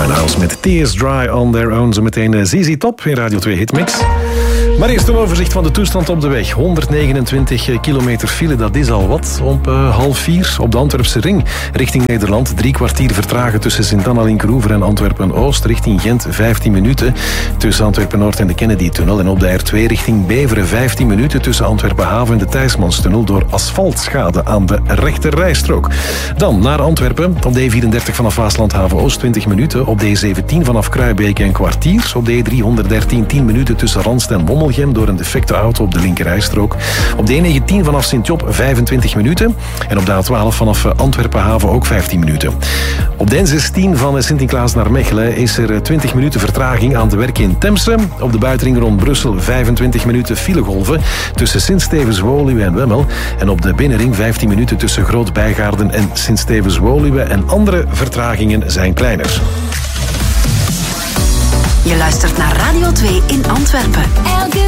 Winehouse met Tears Dry on Their Own. Zometeen ZZ Top in Radio 2 Hitmix. Maar eerst een overzicht van de toestand op de weg. 129 kilometer file, dat is al wat. Op 3:30 op de Antwerpse ring richting Nederland. 3 kwartier vertragen tussen Sint-Anna-Linkeroever en Antwerpen-Oost. Richting Gent 15 minuten tussen Antwerpen-Noord en de Kennedy-tunnel. En op de R2 richting Beveren 15 minuten tussen Antwerpen-Haven en de Thijsmanstunnel door asfaltschade aan de rechterrijstrook. Dan naar Antwerpen. Op de E34 vanaf Waaslandhaven-Oost 20 minuten. Op de E17 vanaf Kruibeke een kwartier. Op de E313 10 minuten tussen Ranst en Wommelgem door een defecte auto op de linkerrijstrook. Op de E19 vanaf Sint-Job 25 minuten. En op de A12 vanaf Antwerpen-Haven ook 15 minuten. Op de N16 van Sint-Niklaas naar Mechelen is er 20 minuten vertraging aan de werken in Temse. Op de buitenring rond Brussel 25 minuten filegolven tussen Sint-Stevens-Woluwe en Wemmel. En op de binnenring 15 minuten tussen Groot-Bijgaarden en Sint-Stevens-Woluwe. En andere vertragingen zijn kleiner. Je luistert naar Radio 2 in Antwerpen.